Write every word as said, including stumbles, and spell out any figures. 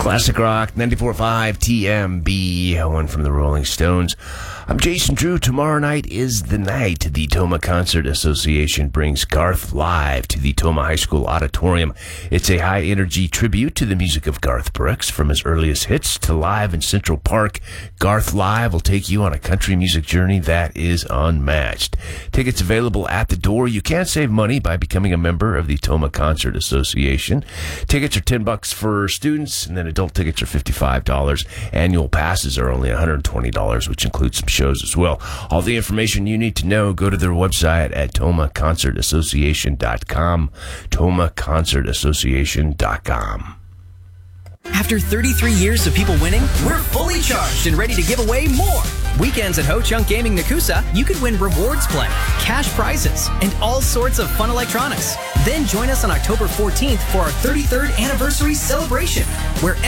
Classic Rock, ninety-four point five T M B, one from the Rolling Stones. I'm Jason Drew. Tomorrow night is the night the Toma Concert Association brings Garth live to the Toma High School Auditorium. It's a high-energy tribute to the music of Garth Brooks, from his earliest hits to live in Central Park. Garth Live will take you on a country music journey that is unmatched. Tickets available at the door. You can save money by becoming a member of the Toma Concert Association. Tickets are ten bucks for students, and then adult tickets are fifty-five dollars. Annual passes are only one hundred twenty dollars, which includes some shows as well. All the information you need to know, go to their website at toma concert association dot com. toma concert association dot com. After thirty-three years of people winning, we're fully charged and ready to give away more. Weekends at Ho Chunk Gaming Nakusa, you could win rewards play, cash prizes, and all sorts of fun electronics. Then join us on October fourteenth for our thirty-third anniversary celebration, where